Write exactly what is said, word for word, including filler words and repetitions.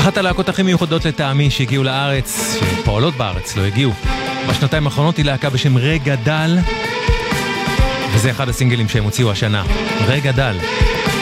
אחת הלהקות הכי מיוחדות לטעמי שהגיעו לארץ, שפועלות בארץ, לא הגיעו. בשנתיים האחרונות היא להקה בשם רגע דל, וזה אחד הסינגלים שהם הוציאו השנה. רגע דל.